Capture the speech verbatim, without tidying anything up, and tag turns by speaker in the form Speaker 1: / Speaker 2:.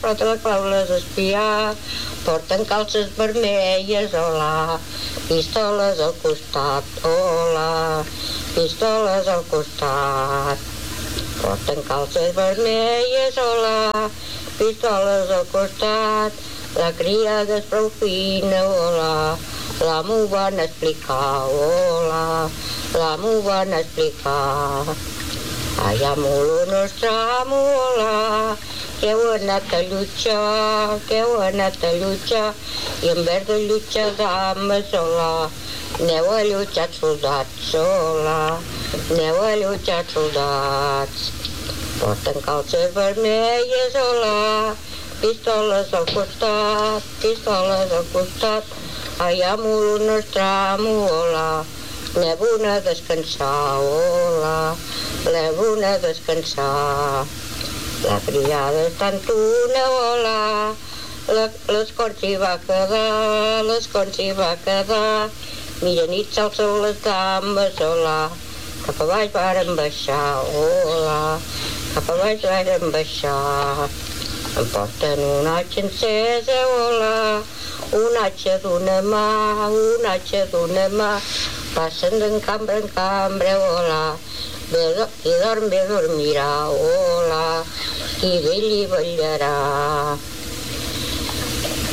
Speaker 1: però la clau les espia, porten calces vermelles, hola, pistoles al costat, hola, pistoles al costat. Porten calces vermelles, hola, pistoles al costat. La criada és prou fina, hola, l'amo van explicar, hola, l'amo van explicar. Allà molt nostre amo, hola, que heu anat a lluitar, que heu anat a lluitar, i en vez de lluitar dames, hola, aneu a lluitar soldats, hola, aneu a lluitar soldats. Porten calces vermelles, hola, pistoles al costat, pistoles al costat, allà molt nostre amo, hola, aneu a descansar, hola, aneu a descansar. La criada és tan una, hola, l'escon s'hi va quedar, l'escon s'hi va quedar, mitjanit s'alcen les dames, hola, cap a baix varen baixar, hola, cap a baix varen baixar. Em porten una atxa encesa, hola, una atxa d'una mà, una atxa d'una mà, passen d'en cambra en cambra, hola, qui dorm bé dormirà, hola, qui vell hi vetllarà.